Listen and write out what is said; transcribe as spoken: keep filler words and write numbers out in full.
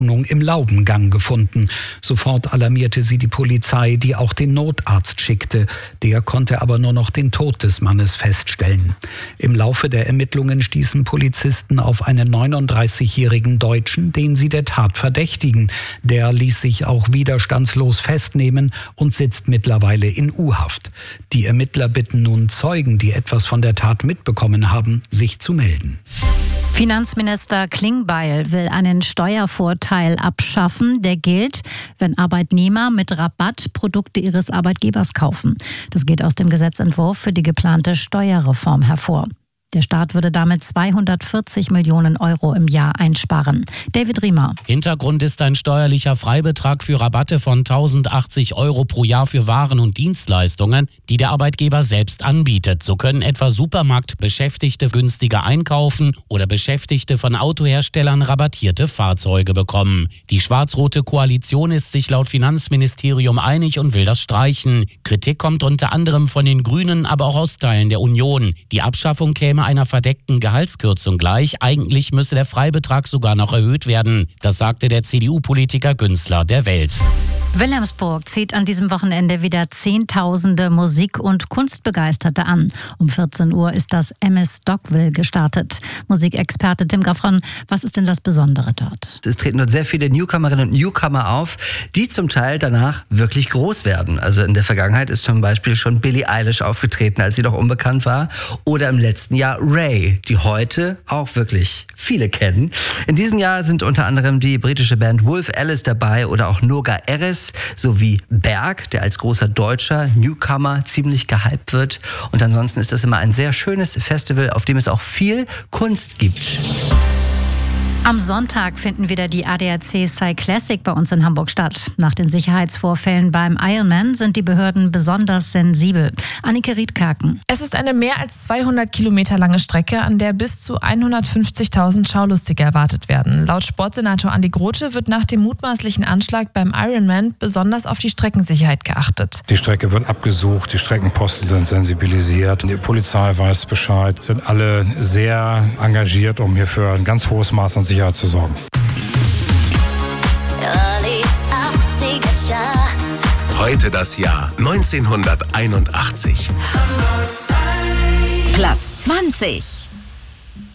im Laubengang gefunden. Sofort alarmierte sie die Polizei, die auch den Notarzt schickte. Der konnte aber nur noch den Tod des Mannes feststellen. Im Laufe der Ermittlungen stießen Polizisten auf einen neununddreißigjährigen Deutschen, den sie der Tat verdächtigen. Der ließ sich auch widerstandslos festnehmen und sitzt mittlerweile in U-Haft. Die Ermittler bitten nun Zeugen, die etwas von der Tat mitbekommen haben, sich zu melden. Finanzminister Klingbeil will einen Steuervorteil abschaffen, der gilt, wenn Arbeitnehmer mit Rabatt Produkte ihres Arbeitgebers kaufen. Das geht aus dem Gesetzentwurf für die geplante Steuerreform hervor. Der Staat würde damit zweihundertvierzig Millionen Euro im Jahr einsparen. David Riemer. Hintergrund ist ein steuerlicher Freibetrag für Rabatte von tausendachtzig Euro pro Jahr für Waren und Dienstleistungen, die der Arbeitgeber selbst anbietet. So können etwa Supermarktbeschäftigte günstiger einkaufen oder Beschäftigte von Autoherstellern rabattierte Fahrzeuge bekommen. Die schwarz-rote Koalition ist sich laut Finanzministerium einig und will das streichen. Kritik kommt unter anderem von den Grünen, aber auch aus Teilen der Union. Die Abschaffung käme einer verdeckten Gehaltskürzung gleich. Eigentlich müsse der Freibetrag sogar noch erhöht werden. Das sagte der C D U-Politiker Günzler der Welt. Wilhelmsburg zieht an diesem Wochenende wieder Zehntausende Musik- und Kunstbegeisterte an. Um vierzehn Uhr ist das M S Stockville gestartet. Musikexperte Tim Gaffron, was ist denn das Besondere dort? Es treten dort sehr viele Newcomerinnen und Newcomer auf, die zum Teil danach wirklich groß werden. Also in der Vergangenheit ist zum Beispiel schon Billie Eilish aufgetreten, als sie noch unbekannt war. Oder im letzten Jahr Ray, die heute auch wirklich viele kennen. In diesem Jahr sind unter anderem die britische Band Wolf Alice dabei oder auch Noga Eres sowie Berg, der als großer deutscher Newcomer ziemlich gehypt wird. Und ansonsten ist das immer ein sehr schönes Festival, auf dem es auch viel Kunst gibt. Am Sonntag finden wieder die A D A C Cyclassic bei uns in Hamburg statt. Nach den Sicherheitsvorfällen beim Ironman sind die Behörden besonders sensibel. Annike Riedkaken. Es ist eine mehr als zweihundert Kilometer lange Strecke, an der bis zu hundertfünfzigtausend Schaulustige erwartet werden. Laut Sportsenator Andi Grote wird nach dem mutmaßlichen Anschlag beim Ironman besonders auf die Streckensicherheit geachtet. Die Strecke wird abgesucht, die Streckenposten sind sensibilisiert, die Polizei weiß Bescheid, sind alle sehr engagiert, um hier für ein ganz hohes Maß an Sicherheit zu sorgen. Heute das Jahr neunzehnhunderteinundachtzig. Platz zwanzig.